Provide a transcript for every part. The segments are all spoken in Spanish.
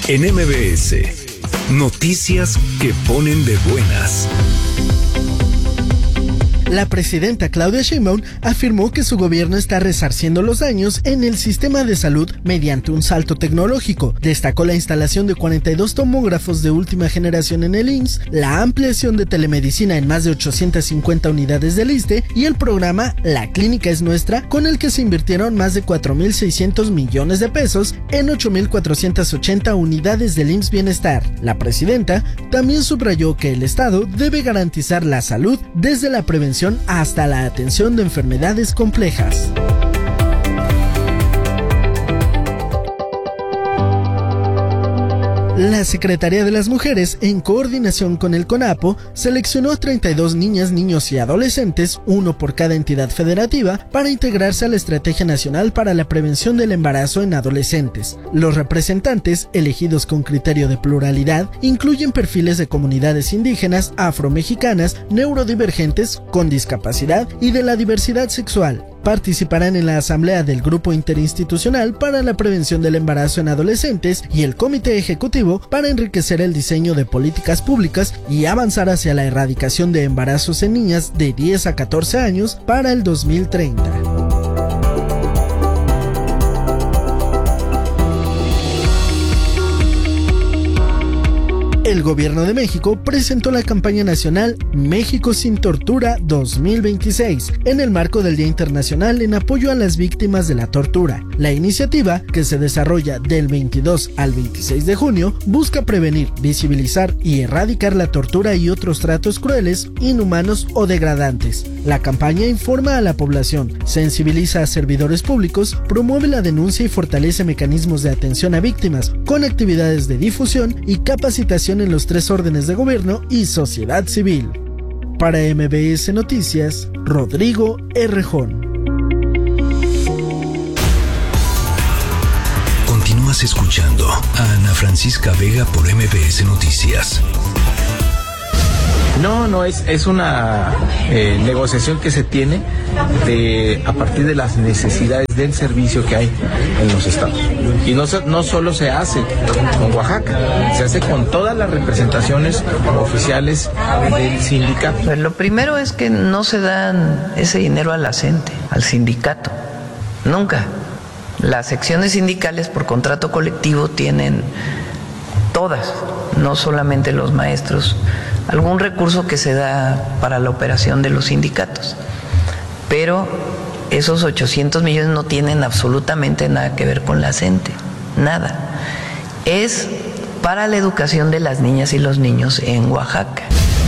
En MBS, noticias que ponen de buenas. La presidenta Claudia Sheinbaum afirmó que su gobierno está resarciendo los daños en el sistema de salud mediante un salto tecnológico. Destacó la instalación de 42 tomógrafos de última generación en el IMSS, la ampliación de telemedicina en más de 850 unidades del ISSSTE y el programa La Clínica es Nuestra, con el que se invirtieron más de 4.600 millones de pesos en 8.480 unidades del IMSS Bienestar. La presidenta también subrayó que el Estado debe garantizar la salud desde la prevención hasta la atención de enfermedades complejas. La Secretaría de las Mujeres, en coordinación con el CONAPO, seleccionó 32 niñas, niños y adolescentes, uno por cada entidad federativa, para integrarse a la Estrategia Nacional para la Prevención del Embarazo en Adolescentes. Los representantes, elegidos con criterio de pluralidad, incluyen perfiles de comunidades indígenas, afromexicanas, neurodivergentes, con discapacidad y de la diversidad sexual. Participarán en la Asamblea del Grupo Interinstitucional para la Prevención del Embarazo en Adolescentes y el Comité Ejecutivo para enriquecer el diseño de políticas públicas y avanzar hacia la erradicación de embarazos en niñas de 10 a 14 años para el 2030. El Gobierno de México presentó la campaña nacional México sin Tortura 2026 en el marco del Día Internacional en apoyo a las víctimas de la tortura. La iniciativa, que se desarrolla del 22 al 26 de junio, busca prevenir, visibilizar y erradicar la tortura y otros tratos crueles, inhumanos o degradantes. La campaña informa a la población, sensibiliza a servidores públicos, promueve la denuncia y fortalece mecanismos de atención a víctimas, con actividades de difusión y capacitación en los 3 órdenes de gobierno y sociedad civil. Para MBS Noticias, Rodrigo Errejón. Continúas escuchando a Ana Francisca Vega por MBS Noticias. No, es una negociación que se tiene a partir de las necesidades del servicio que hay en los estados. Y no solo se hace con Oaxaca, se hace con todas las representaciones oficiales del sindicato. Pues lo primero es que no se dan ese dinero a la gente, al sindicato, nunca. Las secciones sindicales por contrato colectivo tienen todas, no solamente los maestros, algún recurso que se da para la operación de los sindicatos, pero esos 800 millones no tienen absolutamente nada que ver con la gente, nada. Es para la educación de las niñas y los niños en Oaxaca.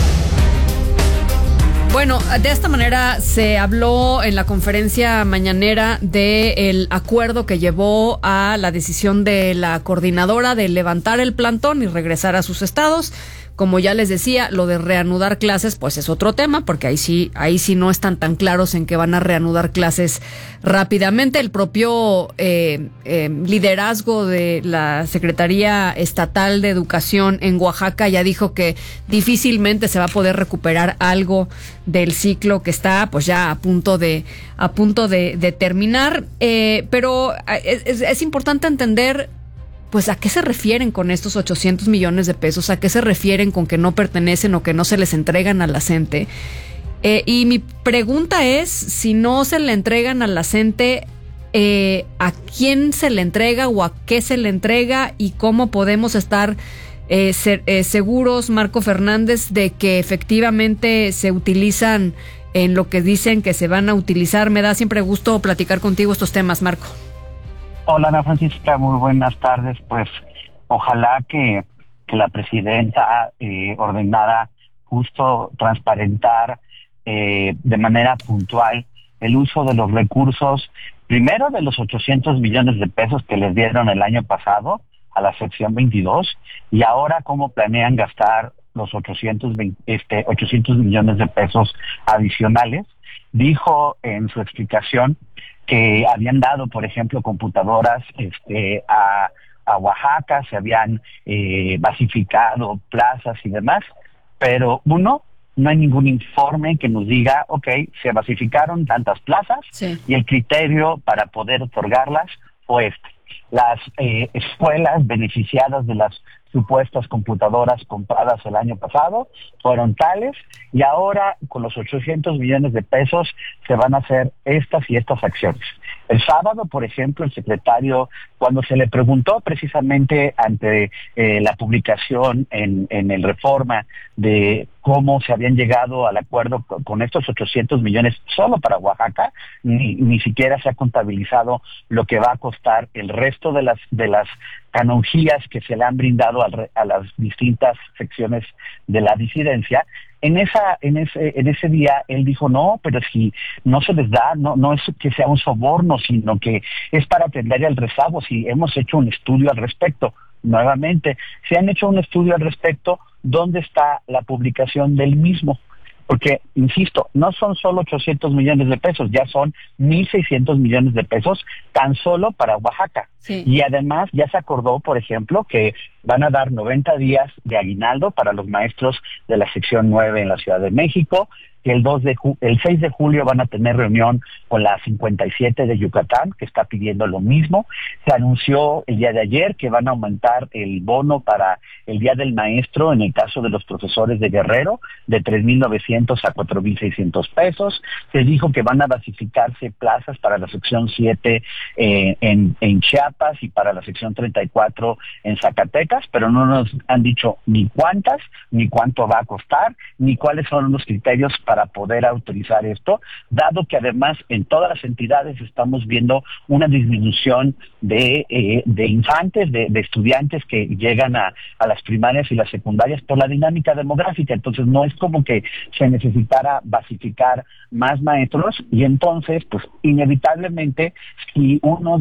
Bueno, de esta manera se habló en la conferencia mañanera del acuerdo que llevó a la decisión de la coordinadora de levantar el plantón y regresar a sus estados. Como ya les decía, lo de reanudar clases, pues es otro tema, porque ahí sí no están tan claros en que van a reanudar clases rápidamente. El propio liderazgo de la Secretaría Estatal de Educación en Oaxaca ya dijo que difícilmente se va a poder recuperar algo del ciclo que está pues ya a punto de terminar. Pero es importante entender pues a qué se refieren con estos 800 millones de pesos, a qué se refieren con que no pertenecen o que no se les entregan a la gente. Y mi pregunta es, si no se le entregan a la gente, ¿a quién se le entrega o a qué se le entrega y cómo podemos estar seguros, Marco Fernández, de que efectivamente se utilizan en lo que dicen que se van a utilizar? Me da siempre gusto platicar contigo estos temas, Marco. Hola, Ana Francisca, muy buenas tardes. Pues ojalá que la presidenta ordenara justo transparentar de manera puntual el uso de los recursos, primero de los 800 millones de pesos que les dieron el año pasado a la sección 22, y ahora cómo planean gastar los 800 millones de pesos adicionales. Dijo en su explicación que habían dado, por ejemplo, computadoras a Oaxaca, se habían basificado plazas y demás, pero no hay ningún informe que nos diga, se basificaron tantas plazas, sí, y el criterio para poder otorgarlas fue este. las escuelas beneficiadas de las supuestas computadoras compradas el año pasado fueron tales, y ahora con los 800 millones de pesos se van a hacer estas y estas acciones. El sábado, por ejemplo, el secretario, cuando se le preguntó precisamente ante la publicación en el Reforma de cómo se habían llegado al acuerdo con estos 800 millones solo para Oaxaca, ni siquiera se ha contabilizado lo que va a costar el resto de las canonjías que se le han brindado a las distintas secciones de la disidencia. En ese día él dijo, no, pero si no se les da, no es que sea un soborno, sino que es para atender el rezago. Si hemos hecho un estudio al respecto. Nuevamente, si han hecho un estudio al respecto, ¿dónde está la publicación del mismo? Porque, insisto, no son solo 800 millones de pesos, ya son 1,600 millones de pesos tan solo para Oaxaca. Sí. Y además ya se acordó, por ejemplo, que van a dar 90 días de aguinaldo para los maestros de la sección 9 en la Ciudad de México, que el 6 de julio van a tener reunión con la 57 de Yucatán, que está pidiendo lo mismo. Se anunció el día de ayer que van a aumentar el bono para el Día del Maestro, en el caso de los profesores de Guerrero, de 3,900 a 4,600 pesos. Se dijo que van a basificarse plazas para la sección 7 en Chiapas y para la sección 34 en Zacatecas, pero no nos han dicho ni cuántas, ni cuánto va a costar, ni cuáles son los criterios para poder autorizar esto, dado que además en todas las entidades estamos viendo una disminución de infantes, de estudiantes que llegan a las primarias y las secundarias por la dinámica demográfica. Entonces no es como que se necesitara basificar más maestros, y entonces pues inevitablemente si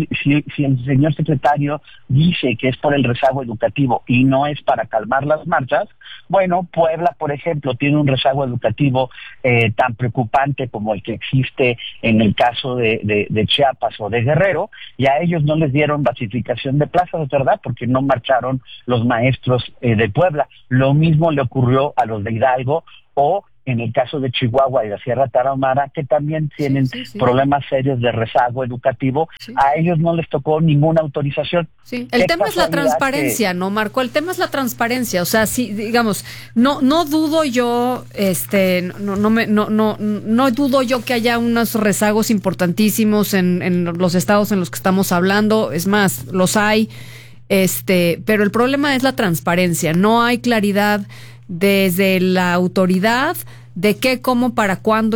el señor secretario dice que es por el rezago educativo y no es para calmar las marchas, bueno, Puebla, por ejemplo, tiene un rezago educativo tan preocupante como el que existe en el caso de Chiapas o de Guerrero, y a ellos no les dieron basificación de plazas, ¿verdad? Porque no marcharon los maestros de Puebla. Lo mismo le ocurrió a los de Hidalgo, o en el caso de Chihuahua y la Sierra Tarahumara, que también tienen problemas serios de rezago educativo. A ellos no les tocó ninguna autorización. Sí. El tema es la transparencia, ¿no, Marco? El tema es la transparencia. O sea, si, digamos, no dudo yo, no dudo yo que haya unos rezagos importantísimos en los estados en los que estamos hablando. Es más, los hay. Pero el problema es la transparencia. No hay claridad desde la autoridad de qué, cómo, para cuándo,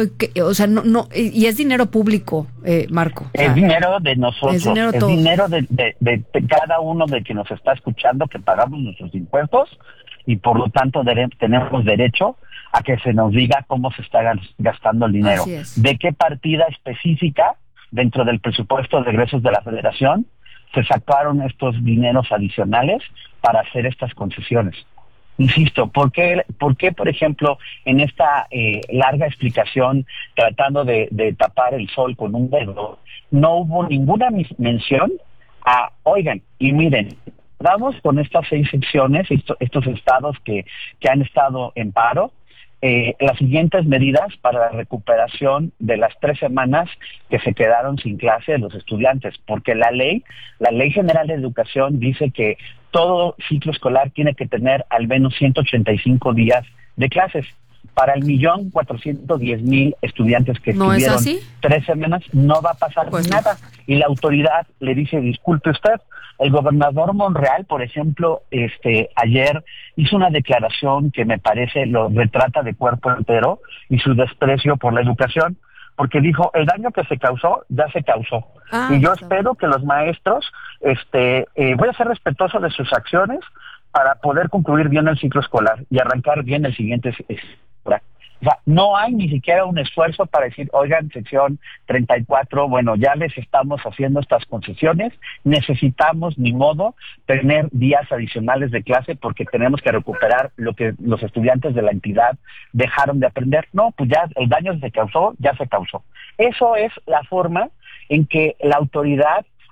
y es dinero público, Marco. Es dinero de nosotros, es dinero de cada uno de que nos está escuchando, que pagamos nuestros impuestos, y por lo tanto tenemos derecho a que se nos diga cómo se está gastando el dinero. De qué partida específica dentro del presupuesto de egresos de la Federación se sacaron estos dineros adicionales para hacer estas concesiones. Insisto, ¿por qué, por ejemplo, en esta larga explicación, tratando de tapar el sol con un dedo, no hubo ninguna mención a, oigan, y miren, vamos con estas 6 secciones, estos estados que han estado en paro, las siguientes medidas para la recuperación de las 3 semanas que se quedaron sin clase de los estudiantes, porque la ley general de educación dice que todo ciclo escolar tiene que tener al menos 185 días de clases. Para el 1,410,000 estudiantes que estuvieron 3 semanas, no va a pasar nada. Y la autoridad le dice, disculpe usted. El gobernador Monreal, por ejemplo, ayer hizo una declaración que me parece lo retrata de cuerpo entero, y su desprecio por la educación, porque dijo, el daño que se causó, ya se causó. Y yo espero que los maestros, voy a ser respetuoso de sus acciones para poder concluir bien el ciclo escolar y arrancar bien el siguiente. O sea, no hay ni siquiera un esfuerzo para decir, oigan, sección 34, bueno, ya les estamos haciendo estas concesiones, necesitamos, ni modo, tener días adicionales de clase porque tenemos que recuperar lo que los estudiantes de la entidad dejaron de aprender. No, pues ya el daño se causó, ya se causó. Eso es la forma en que la autoridad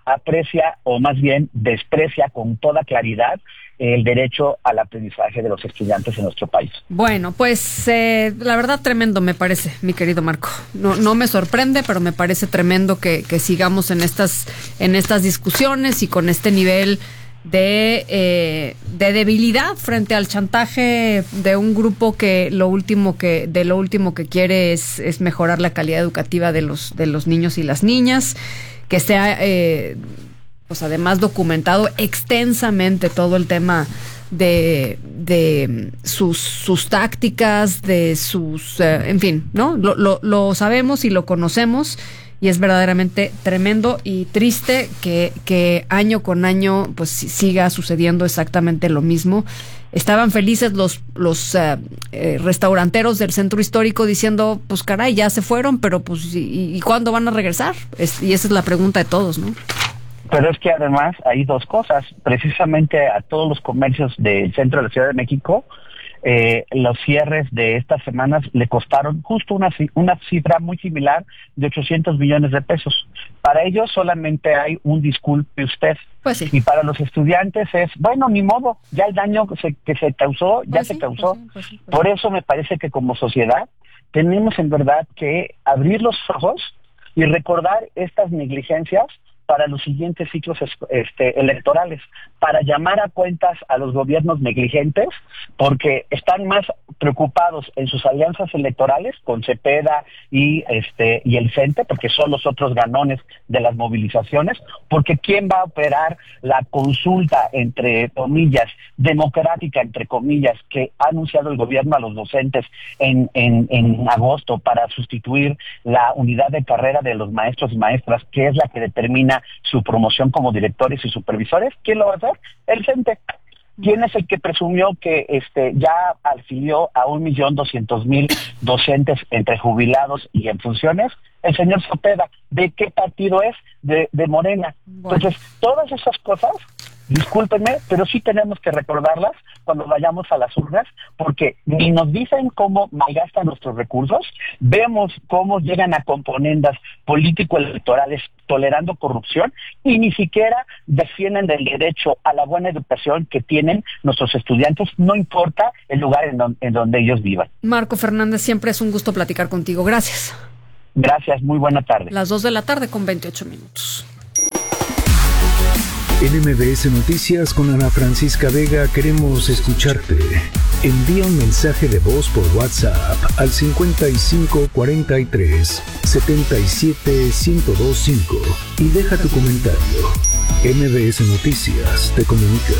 aprecia o más bien desprecia con toda claridad el derecho al aprendizaje de los estudiantes en nuestro país. Bueno, pues la verdad tremendo me parece, mi querido Marco. No me sorprende, pero me parece tremendo que sigamos en estas discusiones y con este nivel de debilidad frente al chantaje de un grupo que lo último que quiere es mejorar la calidad educativa de los niños y las niñas, que sea pues además documentado extensamente todo el tema de sus tácticas, de sus en fin, ¿no? Lo sabemos y lo conocemos. Y es verdaderamente tremendo y triste que año con año pues siga sucediendo exactamente lo mismo. Estaban felices los restauranteros del centro histórico diciendo, pues caray, ya se fueron, pero pues ¿y cuándo van a regresar? Y esa es la pregunta de todos, ¿no? Pero es que además hay dos cosas. Precisamente a todos los comercios del centro de la Ciudad de México, los cierres de estas semanas le costaron justo una cifra muy similar de 800 millones de pesos. Para ellos solamente hay un disculpe usted. Pues sí. Y para los estudiantes es, bueno, ni modo, ya el daño que se causó, ya pues se sí, causó. Pues sí. Por eso me parece que como sociedad tenemos en verdad que abrir los ojos y recordar estas negligencias para los siguientes ciclos electorales, para llamar a cuentas a los gobiernos negligentes, porque están más preocupados en sus alianzas electorales con Cepeda y el CENTE, porque son los otros ganones de las movilizaciones, porque ¿quién va a operar la consulta, entre comillas, democrática, entre comillas, que ha anunciado el gobierno a los docentes en agosto para sustituir la unidad de carrera de los maestros y maestras, que es la que determina su promoción como directores y supervisores? ¿Quién lo va a hacer? El CENTE. ¿Quién es el que presumió que ya afilió a 1.200.000 docentes entre jubilados y en funciones? El señor Cepeda. ¿De qué partido es? De Morena. Bueno. Entonces, todas esas cosas, discúlpenme, pero sí tenemos que recordarlas cuando vayamos a las urnas, porque ni nos dicen cómo malgastan nuestros recursos, vemos cómo llegan a componendas político-electorales tolerando corrupción y ni siquiera defienden del derecho a la buena educación que tienen nuestros estudiantes, no importa el lugar en donde ellos vivan. Marco Fernández, siempre es un gusto platicar contigo. Gracias. Gracias, muy buena tarde. Las 2:28 p.m. En MBS Noticias con Ana Francisca Vega queremos escucharte. Envía un mensaje de voz por WhatsApp al 55 43 77 1025 y deja tu comentario. MBS Noticias te comunica.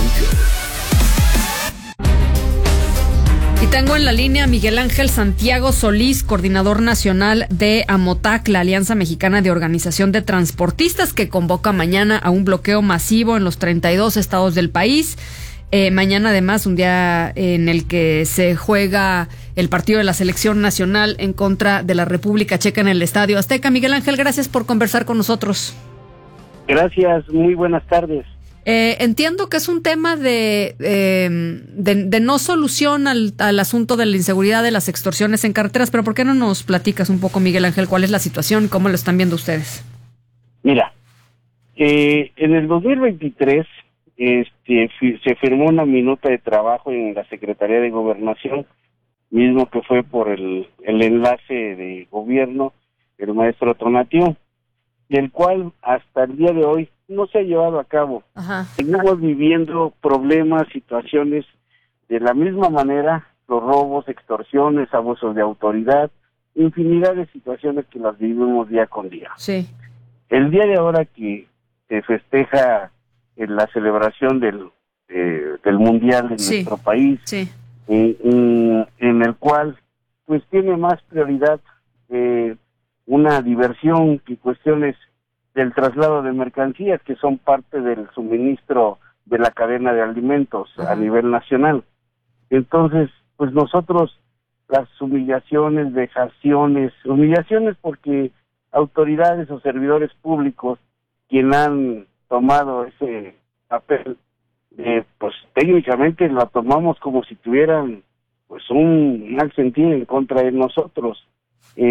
Y tengo en la línea a Miguel Ángel Santiago Solís, coordinador nacional de AMOTAC, la Alianza Mexicana de Organización de Transportistas, que convoca mañana a un bloqueo masivo en los 32 estados del país. Mañana, además, un día en el que se juega el partido de la Selección Nacional en contra de la República Checa en el Estadio Azteca. Miguel Ángel, gracias por conversar con nosotros. Gracias, muy buenas tardes. Entiendo que es un tema de no solución al asunto de la inseguridad, de las extorsiones en carreteras, pero ¿por qué no nos platicas un poco, Miguel Ángel, cuál es la situación, cómo lo están viendo ustedes? Mira, en el 2023 se firmó una minuta de trabajo en la Secretaría de Gobernación, mismo que fue por el enlace de gobierno, el maestro Tonatiuh, del cual hasta el día de hoy no se ha llevado a cabo. Ajá. Seguimos viviendo problemas, situaciones de la misma manera, los robos, extorsiones, abusos de autoridad, infinidad de situaciones que las vivimos día con día. Sí. El día de ahora que se festeja la celebración del Mundial en nuestro país, sí, en el cual pues tiene más prioridad una diversión que cuestiones del traslado de mercancías que son parte del suministro de la cadena de alimentos a nivel nacional. Entonces, pues nosotros las humillaciones, vejaciones, porque autoridades o servidores públicos quien han tomado ese papel, pues técnicamente lo tomamos como si tuvieran pues un mal sentido en contra de nosotros.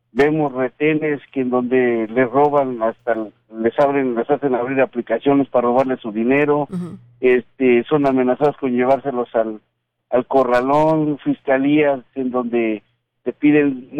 vemos retenes que en donde les roban, hasta les hacen abrir aplicaciones para robarles su dinero. Son amenazados con llevárselos al corralón, fiscalías en donde te piden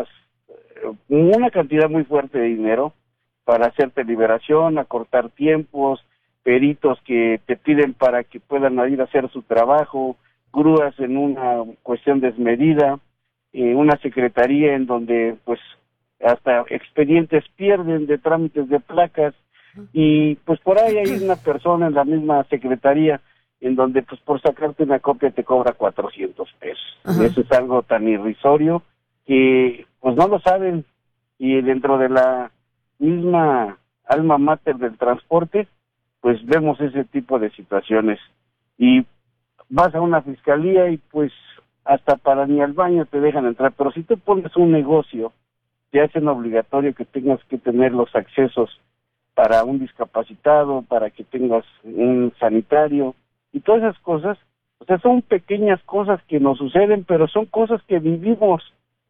una cantidad muy fuerte de dinero para hacerte liberación, acortar tiempos, peritos que te piden para que puedan ir a hacer su trabajo, grúas en una cuestión desmedida, una secretaría en donde pues hasta expedientes pierden de trámites de placas, y pues por ahí hay una persona en la misma secretaría en donde pues por sacarte una copia te cobra 400 pesos. Eso es algo tan irrisorio que pues no lo saben, y dentro de la misma alma mater del transporte pues vemos ese tipo de situaciones, y vas a una fiscalía y pues hasta para ni al baño te dejan entrar. Pero si tú pones un negocio, te hacen obligatorio que tengas que tener los accesos para un discapacitado, para que tengas un sanitario y todas esas cosas. O sea, son pequeñas cosas que nos suceden, pero son cosas que vivimos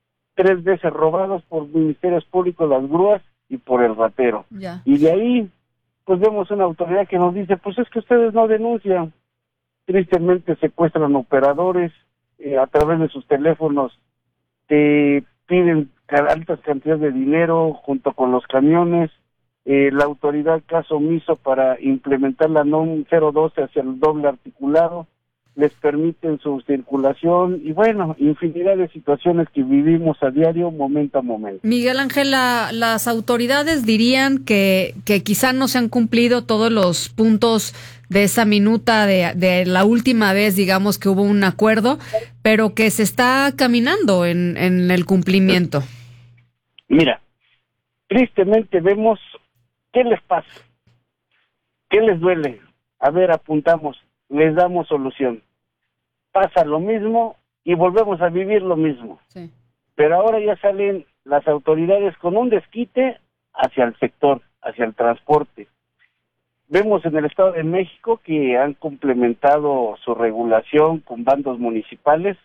3 veces robados por ministerios públicos, las grúas y por el ratero. Y de ahí pues vemos una autoridad que nos dice, pues es que ustedes no denuncian. Tristemente secuestran operadores, a través de sus teléfonos te piden altas cantidades de dinero junto con los camiones. La autoridad caso omiso para implementar la NOM 012 hacia el doble articulado, les permiten su circulación, y bueno, infinidad de situaciones que vivimos a diario, momento a momento. Miguel Ángel, las autoridades dirían que quizá no se han cumplido todos los puntos de esa minuta de la última vez, digamos, que hubo un acuerdo, pero que se está caminando en el cumplimiento. Mira, tristemente vemos qué les pasa, qué les duele. A ver, apuntamos, les damos solución. Pasa lo mismo y volvemos a vivir lo mismo. Sí. Pero ahora ya salen las autoridades con un desquite hacia el sector, hacia el transporte. Vemos en el Estado de México que han complementado su regulación con bandos municipales,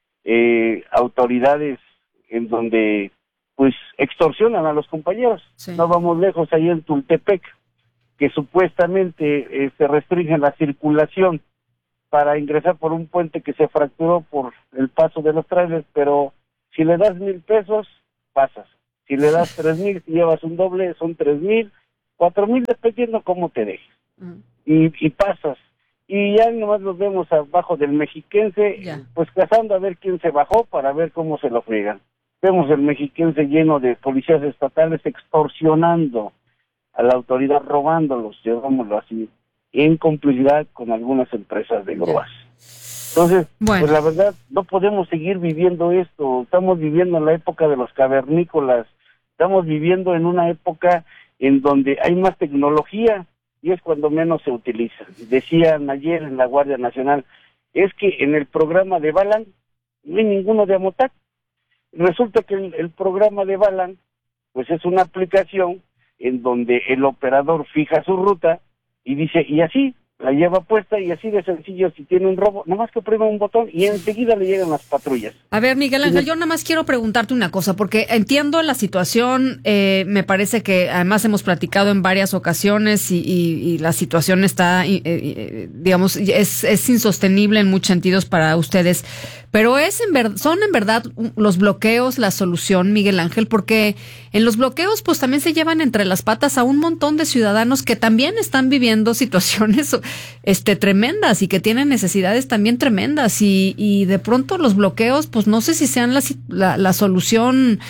autoridades en donde pues extorsionan a los compañeros. Sí. No vamos lejos, ahí en Tultepec, que supuestamente se restringe la circulación para ingresar por un puente que se fracturó por el paso de los trailers, pero si le das 1,000 pesos, pasas. Si le das 3,000, si llevas un doble, son 3,000, 4,000, dependiendo cómo te dejes. Y pasas. Y ya nomás los vemos abajo del Mexiquense, pues cazando a ver quién se bajó para ver cómo se lo friegan. Vemos el Mexiquense lleno de policías estatales extorsionando a la autoridad, robándolos, llevámoslo así, en complicidad con algunas empresas de grúas. Entonces, pues la verdad, no podemos seguir viviendo esto. Estamos viviendo en la época de los cavernícolas, estamos viviendo en una época en donde hay más tecnología y es cuando menos se utiliza. Decían ayer en la Guardia Nacional, es que en el programa de Balan no hay ninguno de Amotac. Resulta que el programa de Balan, pues es una aplicación en donde el operador fija su ruta y dice, y así la lleva puesta, y así de sencillo, si tiene un robo, nada más que oprime un botón y enseguida le llegan las patrullas. A ver, Miguel Ángel, yo nada más quiero preguntarte una cosa, porque entiendo la situación, me parece que además hemos platicado en varias ocasiones y la situación está, digamos, es insostenible en muchos sentidos para ustedes, pero son en verdad los bloqueos la solución, Miguel Ángel, porque en los bloqueos pues también se llevan entre las patas a un montón de ciudadanos que también están viviendo situaciones tremendas y que tienen necesidades también tremendas, y de pronto los bloqueos pues no sé si sean la solución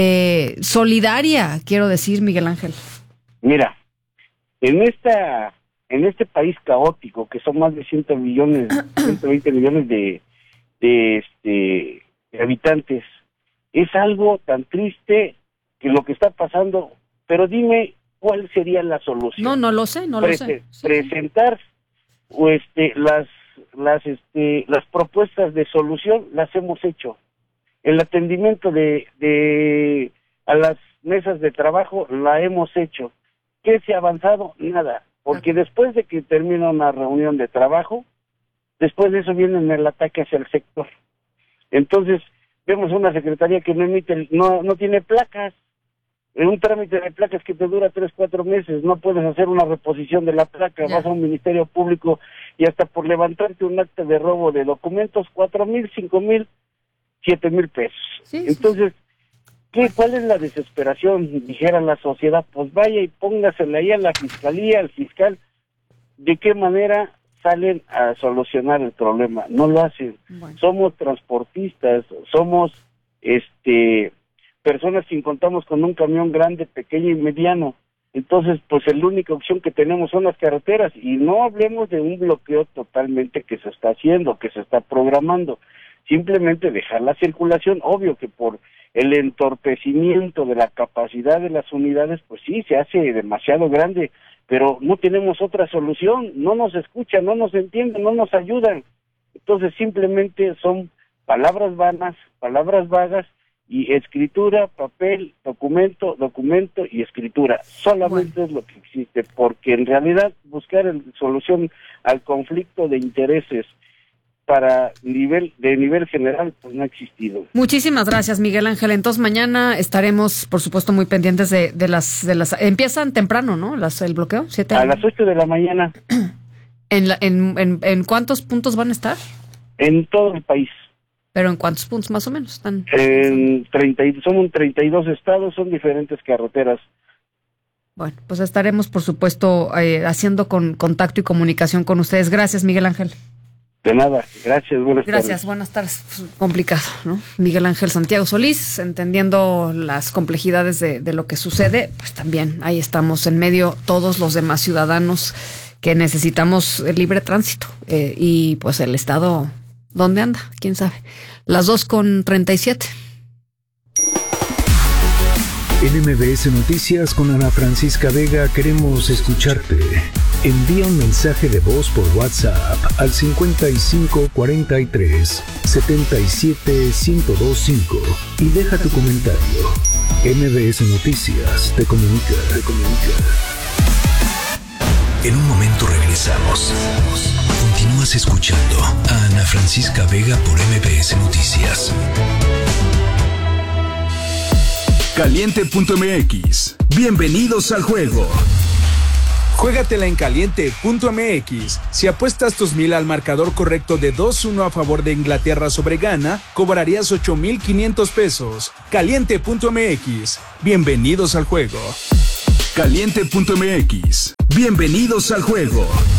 solidaria, quiero decir, Miguel Ángel. Mira, en este país caótico que son más de 120 millones de habitantes, es algo tan triste que lo que está pasando, pero dime cuál sería la solución. No lo sé, no lo sé. Presentar las propuestas de solución las hemos hecho. El atendimiento a las mesas de trabajo la hemos hecho. ¿Qué se ha avanzado? Nada, porque después de que termina una reunión de trabajo, después de eso viene el ataque hacia el sector. Entonces, Vemos una secretaría que no tiene placas. En un trámite de placas que te dura 3-4 meses, no puedes hacer una reposición de la placa, vas a un ministerio público y hasta por levantarte un acta de robo de documentos, 4,000, 5,000, 7,000 pesos. Sí, entonces, ¿cuál es la desesperación? Dijera la sociedad, pues vaya y póngasela ahí a la fiscalía, al fiscal. ¿De qué manera salen a solucionar el problema? No lo hacen. Bueno. Somos transportistas, somos personas que contamos con un camión grande, pequeño y mediano. Entonces, pues la única opción que tenemos son las carreteras, y no hablemos de un bloqueo totalmente que se está haciendo, que se está programando. Simplemente dejar la circulación, obvio que por el entorpecimiento de la capacidad de las unidades, pues sí, se hace demasiado grande, pero no tenemos otra solución, no nos escuchan, no nos entienden, no nos ayudan. Entonces simplemente son palabras vanas, palabras vagas, y escritura, papel, documento y escritura. Solamente es lo que existe, porque en realidad buscar solución al conflicto de intereses de nivel general, pues no ha existido. Muchísimas gracias, Miguel Ángel. Entonces mañana estaremos, por supuesto, muy pendientes de las empiezan temprano, ¿no? El bloqueo, 7 a las 8 de la mañana. ¿En cuántos puntos van a estar? En todo el país. ¿Pero en cuántos puntos más o menos están? Son 32 estados, son diferentes carreteras. Bueno, pues estaremos, por supuesto, haciendo contacto y comunicación con ustedes. Gracias, Miguel Ángel. De nada, gracias, buenas tardes. Gracias, buenas tardes. Complicado, ¿no? Miguel Ángel Santiago Solís, entendiendo las complejidades de lo que sucede, pues también ahí estamos en medio todos los demás ciudadanos que necesitamos el libre tránsito. Y pues el Estado, ¿dónde anda? ¿Quién sabe? Las 2:37. En MBS Noticias con Ana Francisca Vega queremos escucharte. Envía un mensaje de voz por WhatsApp al 55 43 77 1025 y deja tu comentario. MBS Noticias te comunica. En un momento regresamos. Continúas escuchando a Ana Francisca Vega por MBS Noticias. Caliente.mx. Bienvenidos al juego. Juégatela en Caliente.mx. Si apuestas tus 1,000 al marcador correcto de 2-1 a favor de Inglaterra sobre Ghana, cobrarías 8,500 pesos. Caliente.mx. Bienvenidos al juego. Caliente.mx. Bienvenidos al juego.